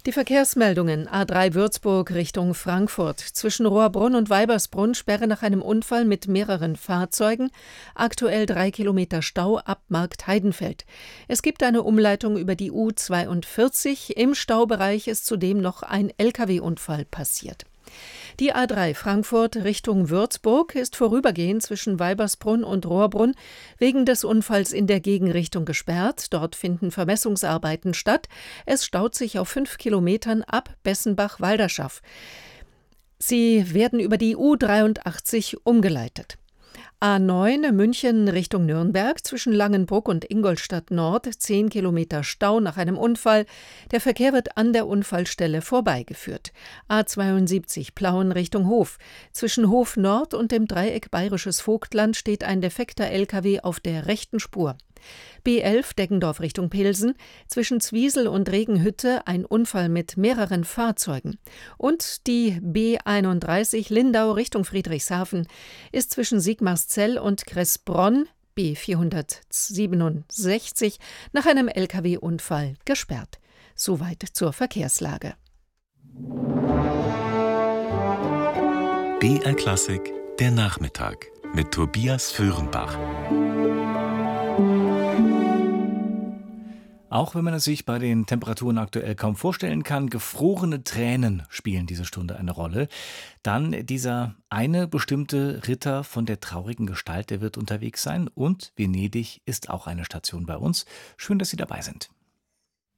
Die Verkehrsmeldungen: A3 Würzburg Richtung Frankfurt. Zwischen Rohrbrunn und Weibersbrunn Sperre nach einem Unfall mit mehreren Fahrzeugen. Aktuell 3 Kilometer Stau ab Marktheidenfeld. Es gibt eine Umleitung über die U42. Im Staubereich ist zudem noch ein Lkw-Unfall passiert. Die A3 Frankfurt Richtung Würzburg ist vorübergehend zwischen Weibersbrunn und Rohrbrunn wegen des Unfalls in der Gegenrichtung gesperrt. Dort finden Vermessungsarbeiten statt. Es staut sich auf 5 Kilometern ab Bessenbach-Walderschaff. Sie werden über die U83 umgeleitet. A9 München Richtung Nürnberg zwischen Langenbruck und Ingolstadt Nord 10 Kilometer Stau nach einem Unfall. Der Verkehr wird an der Unfallstelle vorbeigeführt. A72 Plauen Richtung Hof. Zwischen Hof Nord und dem Dreieck Bayerisches Vogtland steht ein defekter LKW auf der rechten Spur. B11 Deggendorf Richtung Pilsen, zwischen Zwiesel und Regenhütte ein Unfall mit mehreren Fahrzeugen. Und die B31 Lindau Richtung Friedrichshafen ist zwischen Sigmarszell und Kressbronn, B467, nach einem Lkw-Unfall gesperrt. Soweit zur Verkehrslage. BR Klassik, der Nachmittag mit Tobias Föhrenbach. Auch wenn man es sich bei den Temperaturen aktuell kaum vorstellen kann, gefrorene Tränen spielen diese Stunde eine Rolle. Dann dieser eine bestimmte Ritter von der traurigen Gestalt, der wird unterwegs sein. Und Venedig ist auch eine Station bei uns. Schön, dass Sie dabei sind.